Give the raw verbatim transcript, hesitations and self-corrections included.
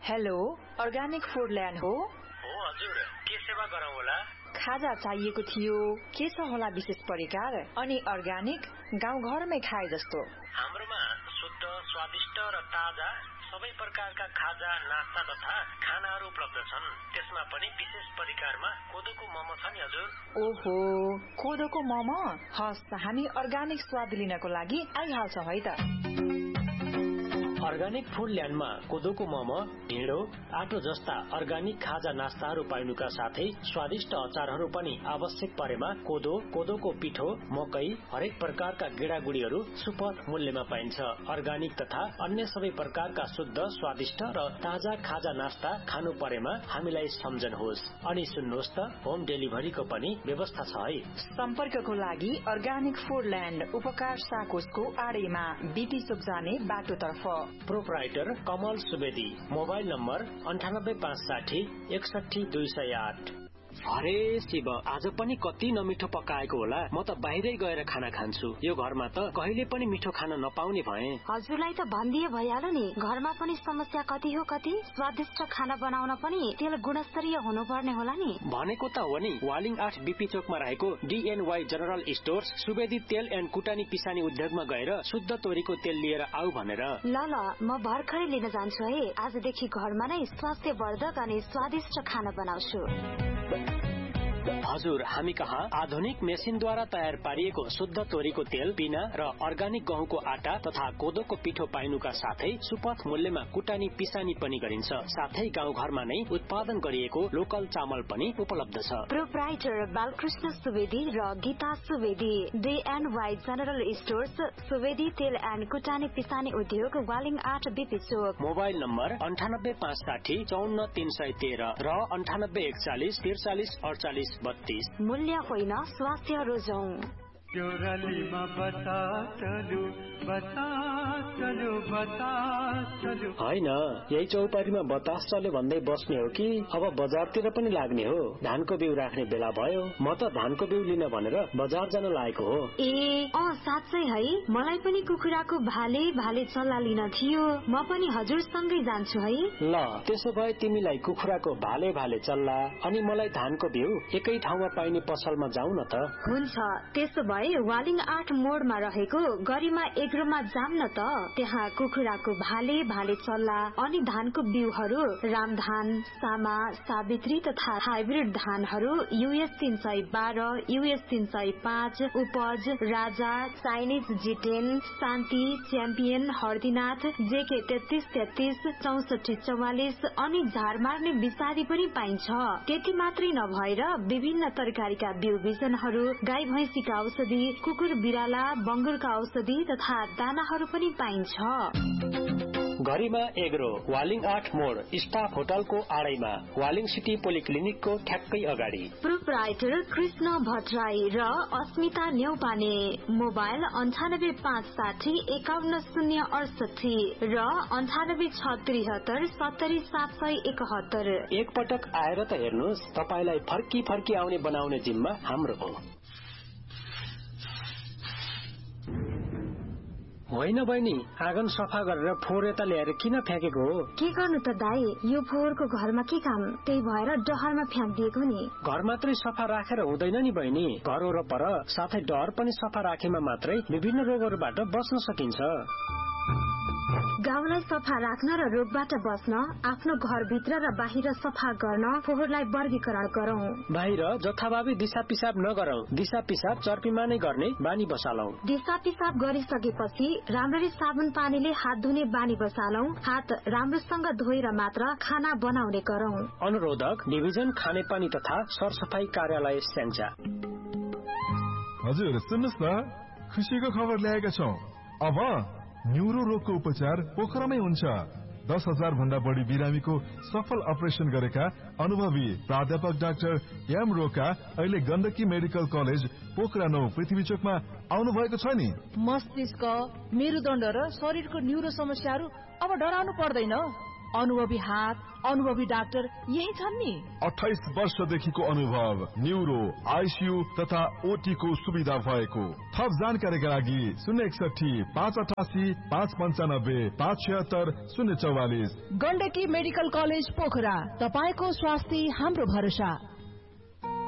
Hello, organic फूडल्यान्ड हो? हो हजुर, के सेवा गरौँ होला? खाजा चाहिएको थियो, के छ होला विशेष परिकार? अनि अर्गानिक गाउँघरमै खाए जस्तो। हाम्रोमा शुद्ध, स्वादिष्ट र ताजा सबै प्रकारका खाजा, नास्ता तथा खानाहरू उपलब्ध छन्। त्यसमा पनि विशेष परिकारमा कोदोको मोमो छ नि हजुर। ओहो, कोदोको मोमो? हस्, हामी अर्गानिक स्वाद लिनको लागि आइहाल्छौँ है त। अर्गानिक फूडल्यान्डमा कोदोको मोमो, ढिँडो, आटो जस्ता अर्गानिक खाजा नास्ताहरू पाइनुका साथै स्वादिष्ट अचारहरू पनि आवश्यक परेमा कोदो, कोदोको पिठो, मकै, हरेक प्रकारका गेडागुडीहरू सुपथ मूल्यमा पाइन्छ। अर्गानिक तथा अन्य सबै प्रकारका शुद्ध, स्वादिष्ट र ताजा खाजा नास्ता खानु परेमा हामीलाई सम्झनुहोस्। अनि सुन्नुहोस् त, होम डेलिभरीको पनि व्यवस्था छ है। सम्पर्कको लागि अर्गानिक फूडल्यान्ड, उपकार साकोसको आडैमा, बीटी चोक जाने बाटोतर्फ। प्रोपराइटर कमल सुवेदी। मोबाइल नम्बर अन्ठानब्बे पाँच साठी एकसठी दुई सय आठ। अरे शिव, आज पनि कति नमिठो पकाएको होला। म त बाहिरै गएर खाना खान्छु। यो घरमा त कहिले पनि मिठो खाना नपाउने भए। हजुरलाई त भनिदिए भइहाल्यो नि। घरमा पनि समस्या कति हो कति। स्वादिष्ट खाना बनाउन पनि तेल गुणस्तरीय हुनुपर्ने होला नि। भनेको त हो नि। वालिङ आठ बीपी चोकमा रहेको डीएनवाई जनरल स्टोर्स सुवेदी तेल एन्ड कुटानी पिसानी उद्योगमा गएर शुद्ध तोरीको तेल लिएर आऊ भनेर। ल ल, म भर्खरै लिन जान्छु है। आजदेखि घरमा नै स्वास्थ्यवर्धक अनि स्वादिष्ट खाना बनाउँछु। हजुर, हामी कहाँ आधुनिक मेसिनद्वारा तयार पारिएको शुद्ध तोरीको तेल, पिना र अर्गानिक गहुँको आटा तथा कोदोको पिठो पाइनुका साथै सुपथ मूल्यमा कुटानी पिसानी पनि गरिन्छ। साथै गाउँघरमा नै उत्पादन गरिएको लोकल चामल पनि उपलब्ध छ। प्रोपराइटर बालकृष्ण सुवेदी र गीता सुवेदी, डीएनवाई जनरल स्टोर्स, सुवेदी तेल एन्ड कुटानी पिसानी उद्योग, वालिङ आठ बीपी चोक। मोबाइल नम्बर अन्ठानब्बे पाँच साठी चौन्न तीन सय तेह्र र अन्ठानब्बे एकचालिस त्रिचालिस अडचालिस बत्तीस। मूल्य होइन, स्वास्थ्य रोजौं। त्यो रलीमा बता चलु बता चलु बता चलु। होइन, यही चौपारीमा बतास चल्यो भन्दै बस्ने हो कि अब बजारतिर पनि लाग्ने हो? धानको बिउ राख्ने बेला भयो। म त धानको बिउ लिन भनेर बजार जान लागेको हो। ए अँ साँच्चै है, मलाई पनि कुखुराको भाले भाले चल्ला लिन थियो। म पनि हजुरसँगै जान्छु है। ल, त्यसो भए तिमीलाई कुखुराको भाले भाले चल्ला अनि मलाई धानको बिउ एकै ठाउँमा पाइने पसलमा जाउँ न त। हुन्छ, त्यसो भए वालिङ आठ मोडमा रहेको गरिमा एग्रोमा जाम न त। त्यहाँ कुखुराको भाले भाले चल्ला अनि धानको बिउहरू, रामधान, सामा, सावित्री तथा हाइब्रिड धानहरू, यूएस तीन सय बाह्र, यूएस तीन सय पाँच, उपज, राजा, चाइनिज जिटेन, शान्ति, च्याम्पियन, हर्दीनाथ, जेके तेत्तीस तेत्तीस, चौसठी चौवालिस अनि झार मार्ने विषादी पनि पाइन्छ। त्यति मात्रै नभएर विभिन्न तरकारीका बिउ बिजनहरू, गाई भैँसीका औषधि, कुकुर बिराला, बंगुरका औषधि तथा दानाहरू पनि पाइन्छ। गरिमा एग्रो, वालिङ आठ मोड, स्टाफ होटलको आडैमा, वालिङ सिटी पोलिक्लिनिकको ठ्याक्कै अगाडि। प्रोपराइटर कृष्ण भट्टराई र अस्मिता न्यौपाने। मोबाइल अन्ठानब्बे पाँच साठी एकाउन्न शून्य अडसठी र अन्ठानब्बे छ त्रिहत्तर सत्तरी सात सय एकहत्तर। एकपटक आएर त हेर्नुहोस्, तपाईलाई फर्की फर्की आउने बनाउने जिम्मा हाम्रो हो। होइन बहिनी, आँगन सफा गरेर फोहोर यता ल्याएर किन फ्याँकेको हो? के गर्नु त दाई, यो फोहोरको घरमा के काम, त्यही भएर डहरमा फ्याँकिदिएको नि। घर मात्रै सफा राखेर हुँदैन नि बहिनी, घर वरपर साथै डहर पनि सफा राखेमा मात्रै विभिन्न रोगहरूबाट बच्न सकिन्छ। गाउँलाई सफा राख्न र रोगबाट बस्न आफ्नो घरभित्र र बाहिर सफा गर्न फोहोरलाई वर्गीकरण गरौं। बाहिर जथाभावी दिशा पिसाब नगरौं, दिशा पिसाब चर्पीमा नै गर्ने बानी बसालौं। दिशा पिसाब गरिसकेपछि राम्ररी साबुन पानीले हात धुने बानी बसालौं। हात राम्रोसँग धोएर मात्र खाना बनाउने गरौं। अनुरोधक डिभिजन खानेपानी तथा सरसफाई कार्यालय स्याङ्जा। हजुर सुन्नुहोस् न, खुसीको खबर ल्याएका छौं। अब न्युरो रोगको उपचार पोखरामै हुन्छ। दस हजार भन्दा बढी बिरामीको सफल अपरेसन गरेका अनुभवी प्राध्यापक डाक्टर एम रोका अहिले गण्डकी मेडिकल कलेज पोखरा नौ पृथ्वी चोकमा आउनु भएको छ नि। मस्तिष्क, मेरुदण्ड र शरीरको न्युरो समस्याहरू अब डराउनु पर्दैन। अनुभवी हात, अनुभवी डाक्टर यही छन् नि। अठाइस वर्षदेखिको अनुभव, न्यूरो, आइसियू तथा ओटी को सुविधा भएको। थप जानकारीका लागि शून्य एकसठी पाँच अठासी पाँच पञ्चानब्बे पाँच छिहत्तर शून्य चौवालिस। गण्डकी मेडिकल कलेज पोखरा, तपाईको स्वास्थ्य हाम्रो भरोसा।